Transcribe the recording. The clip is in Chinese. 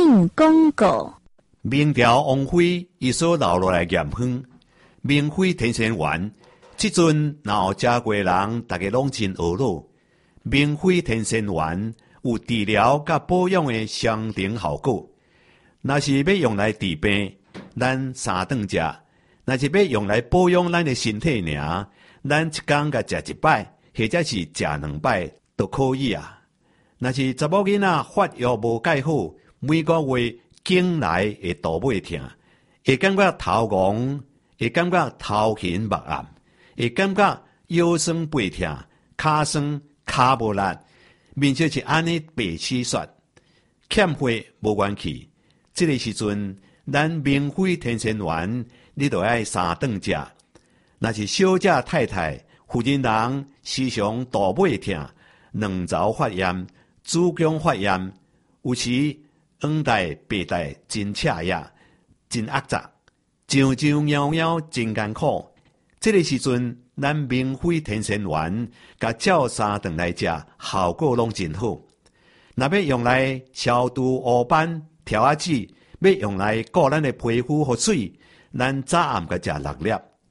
应广告。 明朝王妃伊所留落来盐分，明妃天仙丸，即阵若有食过人，大家拢真懊恼。明妃天仙丸有治疗甲保养的相同效果。若是要用来治病，咱三顿食；若是要用来保养咱的身体尔，咱一天甲食一摆，或者是食2摆都可以啊。若是查某囡仔发育无介好，每个月经来会肚尾痛，会感觉头晕，会感觉头晕目暗，会感觉腰酸背痛、骹酸骹无力，面色是安尼白痴雪，欠血无元气。这个时阵，咱明妃天仙丸，你就爱3顿食。若是小姐太太、妇人人时常肚尾痛、卵巢发炎、子宫发炎，有时黄带、白带真赤呀，真恶杂，上上夭夭真艰苦。这个时阵，咱明妃天仙丸，甲照3顿来食，效果拢真好。若要用来消除黑斑、条仔籽，要用来顾咱的皮肤和水，咱早暗甲食6粒，